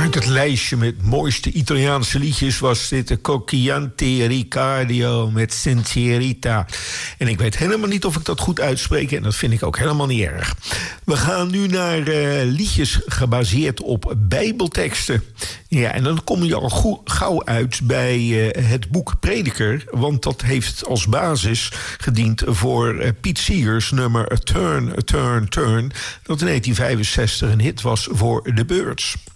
Uit het lijstje met mooiste Italiaanse liedjes was dit de Cocchiante Riccardo met Sincerita. En ik weet helemaal niet of ik dat goed uitspreek en dat vind ik ook helemaal niet erg. We gaan nu naar liedjes gebaseerd op bijbelteksten. Ja, en dan kom je al gauw uit bij het boek Prediker, want dat heeft als basis gediend voor Piet Siers nummer A Turn, A Turn, Turn, dat in 1965 een hit was voor The Byrds.